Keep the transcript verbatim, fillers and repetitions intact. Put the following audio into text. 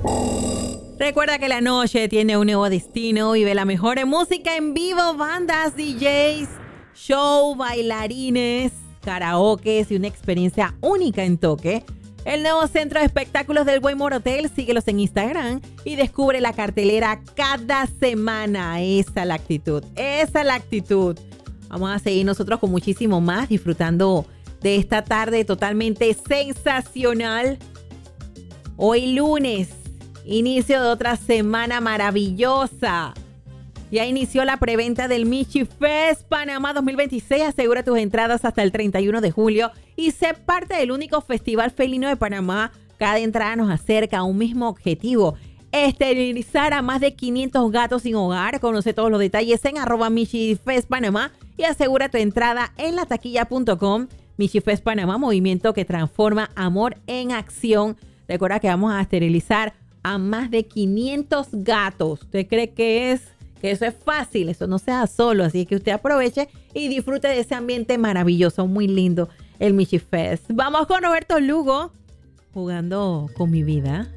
Recuerda que la noche tiene un nuevo destino. Vive la mejor música en vivo, bandas, D Js, show, bailarines, karaoke y una experiencia única en Toque. El nuevo centro de espectáculos del Waymore Hotel. Síguelos en Instagram y descubre la cartelera cada semana. Esa es la actitud, esa es la actitud. Vamos a seguir nosotros con muchísimo más, disfrutando de esta tarde totalmente sensacional. Hoy lunes, inicio de otra semana maravillosa. Ya inició la preventa del Michi Fest Panamá dos mil veintiséis. Asegura tus entradas hasta el treinta y uno de julio y sé parte del único festival felino de Panamá. Cada entrada nos acerca a un mismo objetivo: esterilizar a más de quinientos gatos sin hogar. Conoce todos los detalles en arroba Michi Fest Panamá y asegura tu entrada en la taquilla punto com. Michi Fest Panamá, movimiento que transforma amor en acción. Recuerda que vamos a esterilizar a más de quinientos gatos. ¿Usted cree que es que eso es fácil? Eso no sea solo, así que usted aproveche y disfrute de ese ambiente maravilloso, muy lindo, el Michi Fest. Vamos con Roberto Lugo, jugando con mi vida.